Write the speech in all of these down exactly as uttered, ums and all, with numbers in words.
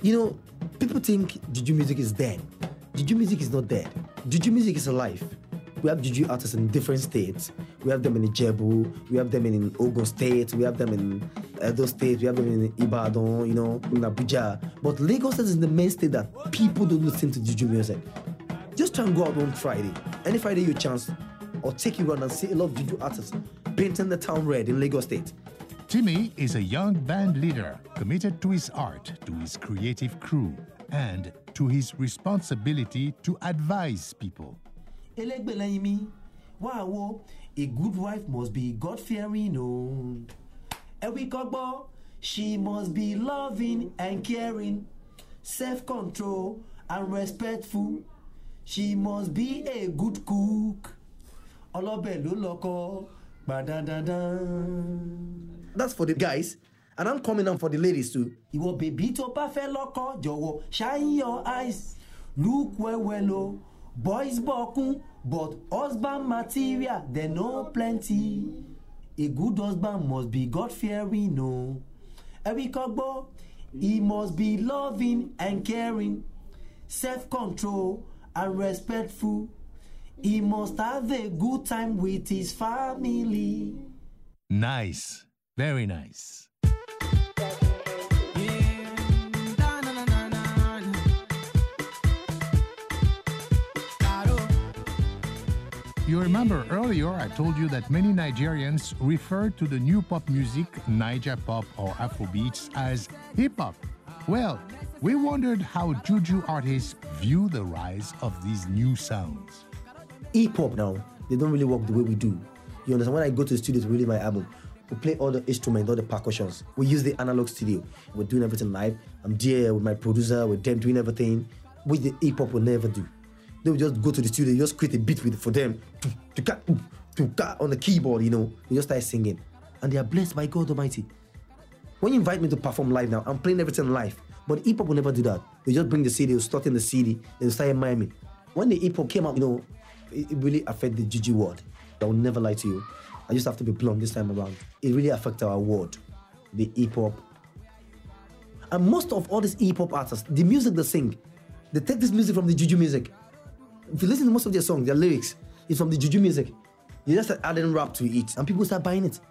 You know, people think Juju music is dead. Juju music is not dead. Juju music is alive. We have Juju artists in different states. We have them in Ijebu, we have them in Ogun State, we have them in Edo State, we have them in Ibadan, you know, in Abuja. But Lagos is the main state that people don't listen to Juju music. Just try and go out one Friday. Any Friday you chance, or take you around and see a lot of Juju artists painting the town red in Lagos State. Timmy is a young band leader committed to his art, to his creative crew, and to his responsibility to advise people. Wow, a good wife must be God-fearing, no. Ewikogbo, she must be loving and caring, self-control and respectful. She must be a good cook. That's for the guys, and I'm coming on for the ladies too. Iwo baby to pafe loko, jowo, shine your eyes. Look well, well, oh. Boys bokun, but husband material, they know plenty. A good husband must be God-fearing, no. Ewikogbo, he must be loving and caring, self-control and respectful. He must have a good time with his family. Nice. Very nice. You remember earlier I told you that many Nigerians refer to the new pop music, Naija pop or Afrobeats, as hip-hop. Well, we wondered how Juju artists view the rise of these new sounds. Hip-hop now, they don't really work the way we do. You understand? When I go to the studio to release my album, we play all the instruments, all the percussions. We use the analog studio. We're doing everything live. I'm there with my producer, with them doing everything, which the hip-hop will never do. They will just go to the studio, just create a beat with for them on the keyboard, you know. They just start singing. And they are blessed by God Almighty. When you invite me to perform live now, I'm playing everything live. But hip-hop will never do that. They just bring the C D, they'll start in the C D, then start miming. When the hip-hop came out, you know, it, it really affected the Juju world. I will never lie to you. I just have to be blunt this time around. It really affected our world, the hip-hop. And most of all these hip-hop artists, the music they sing, they take this music from the Juju music. If you listen to most of their songs, their lyrics, it's from the Juju music. You just start adding rap to it, and people start buying it.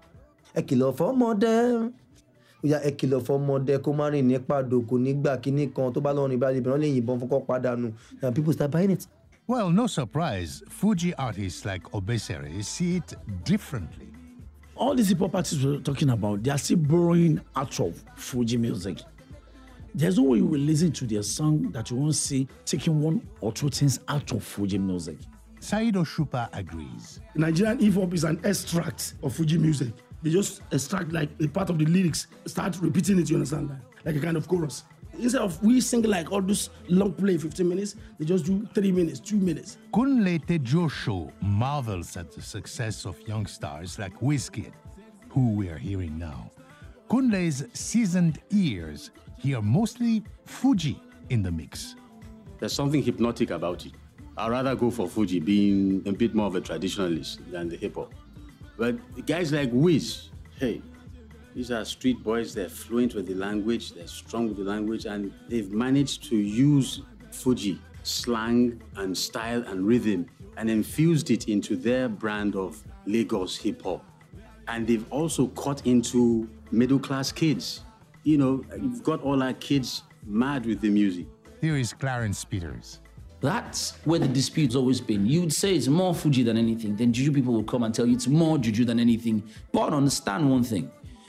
A kilo for modern. Yeah, a kilo for modern. Kumari nekpa doko nigba kini kan to ba lo rin ba le bi le yinbon fun ko padanu. And people start buying it. Well, no surprise, Fuji artists like Obesere see it differently. All these hip-hop artists we're talking about, they are still borrowing out of Fuji music. There's no way you will listen to their song that you won't see taking one or two things out of Fuji music. Said Oshupa agrees. Nigerian hip-hop is an extract of Fuji music. They just extract like a part of the lyrics, start repeating it, you understand that? Like a kind of chorus. Instead of we sing like all this long play, fifteen minutes, they just do three minutes, two minutes. Kunle Tejosho marvels at the success of young stars like Wizkid, who we are hearing now. Kunle's seasoned ears hear mostly Fuji in the mix. There's something hypnotic about it. I'd rather go for Fuji, being a bit more of a traditionalist than the hip-hop. But guys like Wiz, hey, these are street boys, they're fluent with the language, they're strong with the language, and they've managed to use Fuji slang and style and rhythm and infused it into their brand of Lagos hip-hop. And they've also caught into middle-class kids. You know, you've got all our kids mad with the music. Here is Clarence Peters. That's where the dispute's always been. You'd say it's more Fuji than anything, then Juju people will come and tell you it's more Juju than anything. But understand one thing.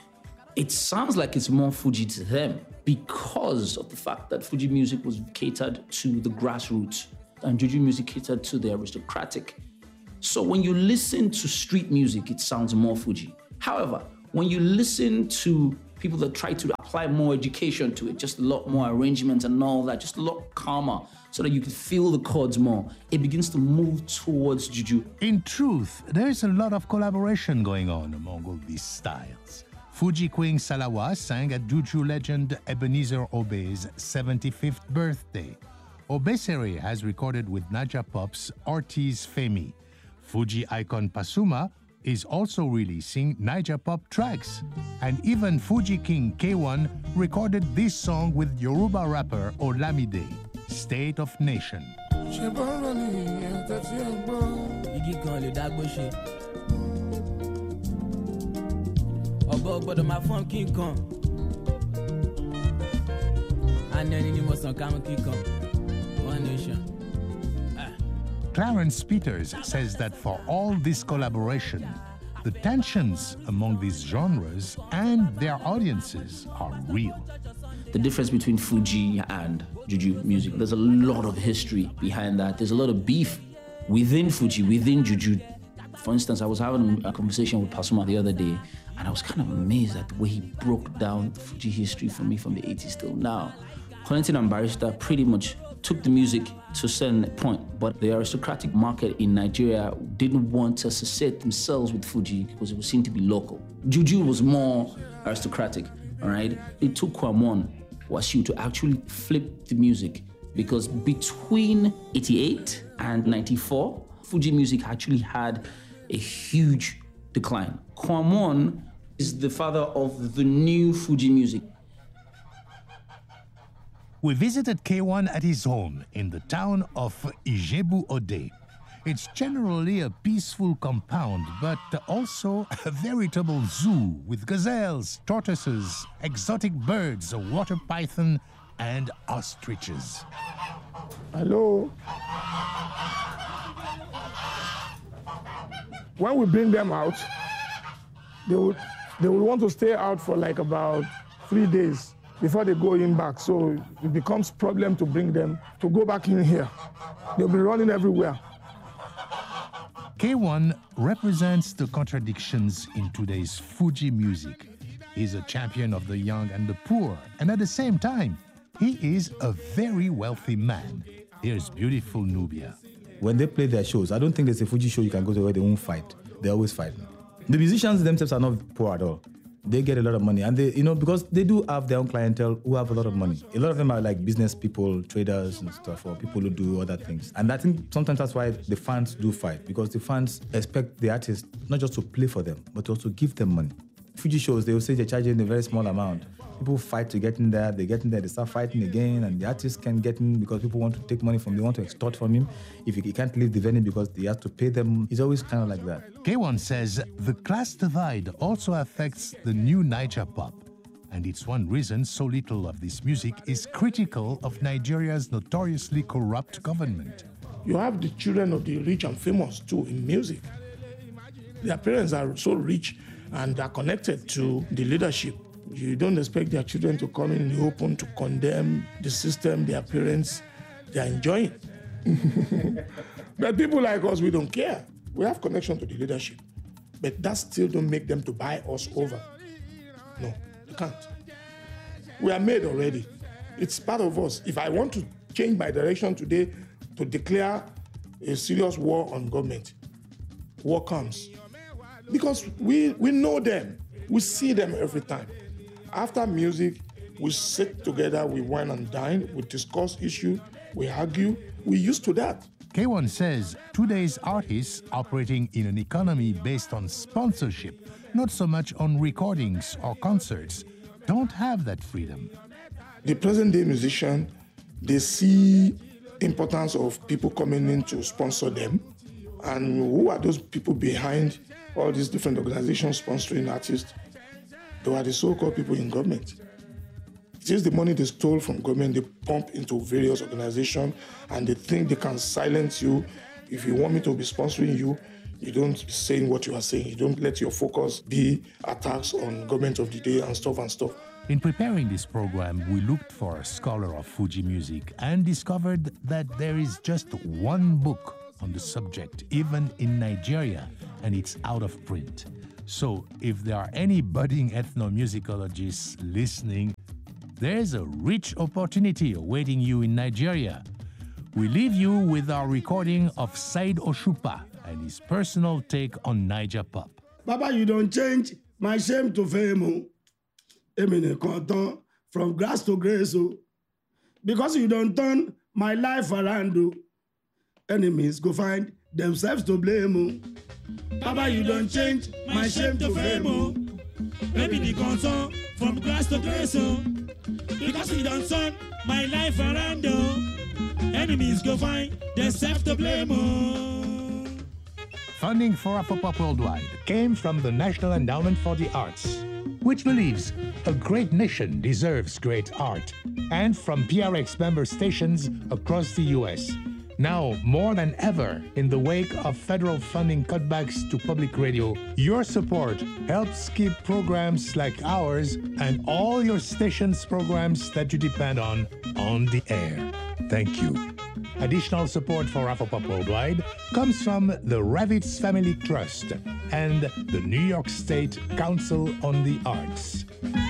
It sounds like it's more Fuji to them because of the fact that Fuji music was catered to the grassroots and Juju music catered to the aristocratic. So when you listen to street music, it sounds more Fuji. However, when you listen to people that try to apply more education to it, just a lot more arrangements and all that, just a lot calmer, so that you can feel the chords more, it begins to move towards Juju. In truth, there is a lot of collaboration going on among all these styles. Fuji Queen Salawa sang at Juju legend Ebenezer Obey's seventy-fifth birthday. Obesere has recorded with Naija Pop's Ortiz Femi. Fuji icon Pasuma is also releasing Naija pop tracks. And even Fuji King K one recorded this song with Yoruba rapper Olamide, State of Nation. One nation. Clarence Peters says that for all this collaboration, the tensions among these genres and their audiences are real. The difference between Fuji and Juju music, there's a lot of history behind that. There's a lot of beef within Fuji, within Juju. For instance, I was having a conversation with Pasuma the other day, and I was kind of amazed at the way he broke down Fuji history for me from the eighties till now. Kollington and Barrister pretty much took the music to a certain point, but the aristocratic market in Nigeria didn't want to associate themselves with Fuji because it was seen to be local. Juju was more aristocratic, all right? It took Kwamon Wasiu to actually flip the music because between eighty-eight and ninety-four, Fuji music actually had a huge decline. Kwamon is the father of the new Fuji music. We visited K one at his home in the town of Ijebu-Ode. It's generally a peaceful compound, but also a veritable zoo with gazelles, tortoises, exotic birds, a water python, and ostriches. Hello. When we bring them out, they will, they will want to stay out for like about three days before they go in back. So it becomes a problem to bring them to go back in here. They'll be running everywhere. K one represents the contradictions in today's Fuji music. He's a champion of the young and the poor, and at the same time, he is a very wealthy man. Here's beautiful Nubia. When they play their shows, I don't think there's a Fuji show you can go to where they won't fight. They always fight. The musicians themselves are not poor at all. They get a lot of money, and they, you know, because they do have their own clientele who have a lot of money. A lot of them are like business people, traders and stuff, or people who do other things. And I think sometimes that's why the fans do fight, because the fans expect the artist not just to play for them, but also give them money. Fuji shows, they will say they're charging a very small amount. People fight to get in there, they get in there, they start fighting again, and the artist can get in because people want to take money from him, they want to extort from him. If he can't leave the venue because he has to pay them, it's always kind of like that. K one says the class divide also affects the new Naija pop, and it's one reason so little of this music is critical of Nigeria's notoriously corrupt government. You have the children of the rich and famous too in music. Their parents are so rich and are connected to the leadership. You don't expect their children to come in the open to condemn the system their parents they are enjoying. But people like us, we don't care. We have connection to the leadership. But that still don't make them to buy us over. No, they can't. We are made already. It's part of us. If I want to change my direction today to declare a serious war on government, war comes. Because we, we know them. We see them every time. After music, we sit together, we wine and dine, we discuss issues, we argue. We're used to that. K one says today's artists operating in an economy based on sponsorship, not so much on recordings or concerts, don't have that freedom. The present-day musician, they see importance of people coming in to sponsor them. And who are those people behind all these different organizations sponsoring artists? They are the so-called people in government. It is the money they stole from government, they pump into various organizations, and they think they can silence you. If you want me to be sponsoring you, you don't say what you are saying. You don't let your focus be attacks on government of the day and stuff and stuff. In preparing this program, we looked for a scholar of Fuji music and discovered that there is just one book on the subject, even in Nigeria, and it's out of print. So if there are any budding ethnomusicologists listening, there's a rich opportunity awaiting you in Nigeria. We leave you with our recording of Said Oshupa and his personal take on Naija pop. Baba, you don't change my shame to fame. Emine Konton, from grass to grace. Because you don't turn my life around. Enemies go find themselves to blame. Papa, you don't change my shame to fame, oh. Baby, the concern from grass to grace, oh. Because you don't turn my life around, oh. Enemies go find themselves to blame, oh. Funding for Afropop Worldwide came from the National Endowment for the Arts, which believes a great nation deserves great art, and from P R X member stations across the U S. Now, more than ever, in the wake of federal funding cutbacks to public radio, your support helps keep programs like ours and all your stations' programs that you depend on on the air. Thank you. Additional support for Afropop Worldwide comes from the Ravitz Family Trust and the New York State Council on the Arts.